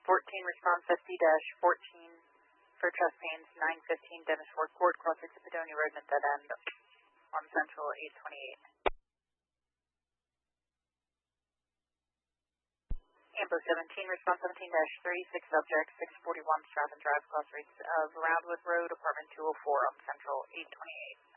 14, response 50-14 for chest pains, 915 Dennis Ford Court, cross exit Padonia Road and dead end on Central 828. Ambo 17, response 17-3, 6 subjects, 641 Stratton Drive, cross rates of Roundwood Road, apartment 204 on Central 828.